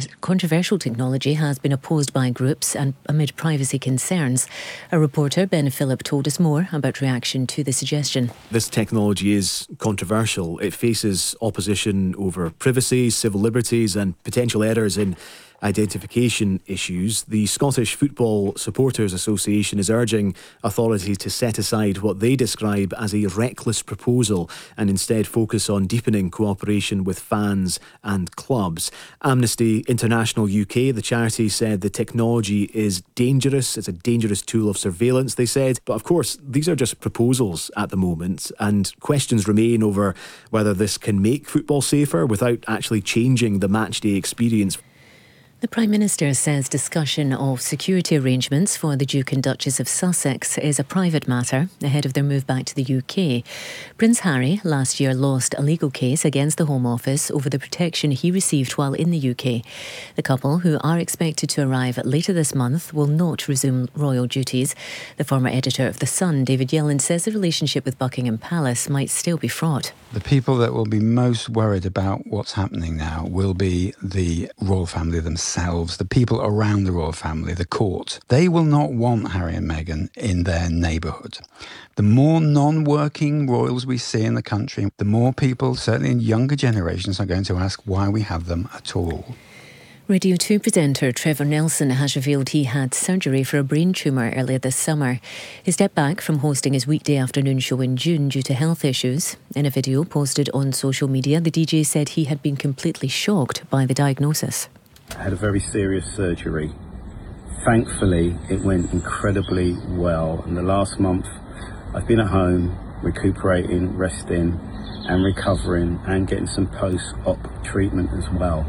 controversial technology has been opposed by groups and amid privacy concerns. Our reporter Ben Phillip told us more about reaction to the suggestion. This technology is controversial. It faces opposition over privacy, civil liberties and potential errors in identification issues. The Scottish Football Supporters Association is urging authorities to set aside what they describe as a reckless proposal and instead focus on deepening cooperation with fans and clubs. Amnesty International UK, the charity, said the technology is dangerous. It's a dangerous tool of surveillance, they said. But of course, these are just proposals at the moment, and questions remain over whether this can make football safer without actually changing the matchday experience. The Prime Minister says discussion of security arrangements for the Duke and Duchess of Sussex is a private matter ahead of their move back to the UK. Prince Harry last year lost a legal case against the Home Office over the protection he received while in the UK. The couple, who are expected to arrive later this month, will not resume royal duties. The former editor of The Sun, David Yellen, says the relationship with Buckingham Palace might still be fraught. The people that will be most worried about what's happening now will be the royal family themselves, the people around the royal family, the court. They will not want Harry and Meghan in their neighbourhood. The more non-working royals we see in the country, the more people, certainly in younger generations, are going to ask why we have them at all. Radio 2 presenter Trevor Nelson has revealed he had surgery for a brain tumour earlier this summer. He stepped back from hosting his weekday afternoon show in June due to health issues. In a video posted on social media, the DJ said he had been completely shocked by the diagnosis. I had a very serious surgery. Thankfully, it went incredibly well. In the last month, I've been at home, recuperating, resting and recovering and getting some post-op treatment as well.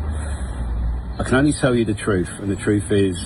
I can only tell you the truth, and the truth is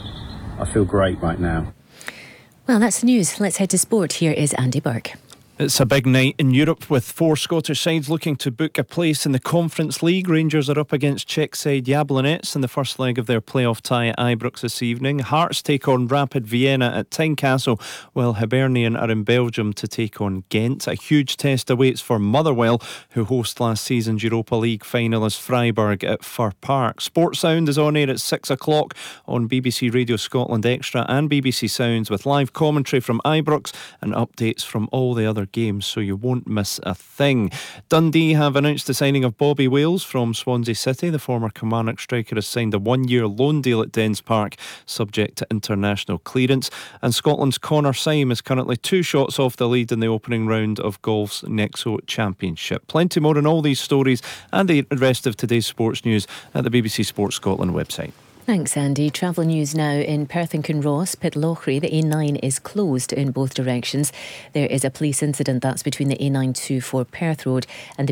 I feel great right now. Well, that's the news. Let's head to sport. Here is Andy Burke. It's a big night in Europe with 4 Scottish sides looking to book a place in the Conference League. Rangers are up against Czech side Jablonec in the first leg of their playoff tie at Ibrox this evening. Hearts take on Rapid Vienna at Tynecastle, while Hibernian are in Belgium to take on Ghent. A huge test awaits for Motherwell, who host last season's Europa League finalist Freiburg at Fir Park. Sports Sound is on air at 6 o'clock on BBC Radio Scotland Extra and BBC Sounds, with live commentary from Ibrox and updates from all the other games, so you won't miss a thing. Dundee have announced the signing of Bobby Wales from Swansea City. The former Kilmarnock striker has signed a 1-year loan deal at Dens Park, subject to international clearance. And Scotland's Connor Syme is currently 2 shots off the lead in the opening round of golf's Nexo Championship. Plenty more on all these stories and the rest of today's sports news at the BBC Sports Scotland website. Thanks, Andy. Travel news now in Perth and Kinross, Pitlochry. The A9 is closed in both directions. There is a police incident that's between the A924 Perth Road and the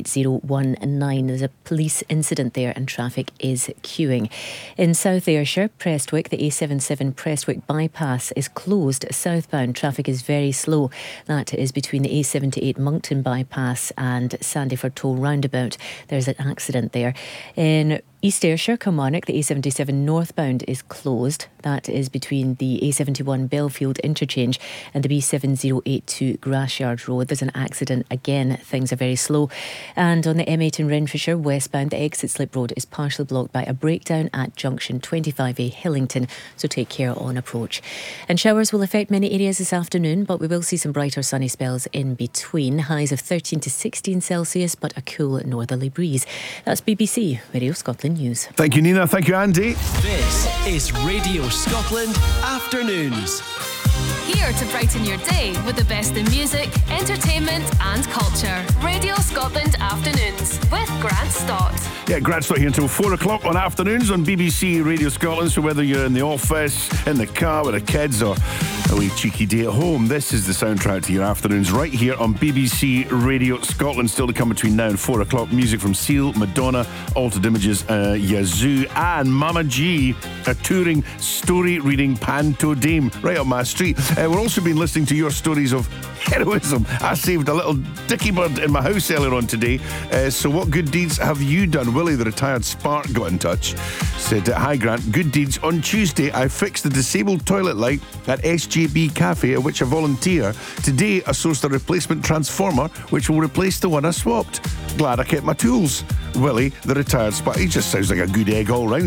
B8019. There's a police incident there and traffic is queuing. In South Ayrshire, Prestwick, the A77 Prestwick bypass is closed southbound. Traffic is very slow. That is between the A78 Moncton bypass and Sandyford Toll roundabout. There's an accident there. In East Ayrshire, Kilmarnock, the A77 northbound is closed. That is between the A71 Belfield interchange and the B7082 Grassyard Road. There's an accident again. Things are very slow. And on the M8 in Renfrewshire, westbound, the exit slip road is partially blocked by a breakdown at junction 25A Hillington, so take care on approach. And showers will affect many areas this afternoon, but we will see some brighter sunny spells in between. Highs of 13 to 16 Celsius, but a cool northerly breeze. That's BBC Radio Scotland News. Thank you, Nina. Thank you, Andy. This is Radio Scotland Afternoons. Here to brighten your day with the best in music, entertainment and culture. Radio Scotland Afternoons with Grant Stott. Yeah, Grant Stott here until 4 o'clock on afternoons on BBC Radio Scotland. So whether you're in the office, in the car with the kids, or a wee cheeky day at home, this is the soundtrack to your afternoons right here on BBC Radio Scotland. Still to come between now and 4 o'clock. Music from Seal, Madonna, Altered Images, Yazoo and Mama G, a touring story reading panto dame right up my street. We're also been listening to your stories of heroism. I saved a little dicky bird in my house earlier on today. So what good deeds have you done? Willie, the retired spark, got in touch. Said, hi Grant, good deeds. On Tuesday, I fixed the disabled toilet light at SJB Cafe, at which I volunteer. Today, I sourced a replacement transformer, which will replace the one I swapped. Glad I kept my tools. Willie, the retired spark. He just sounds like a good egg all round.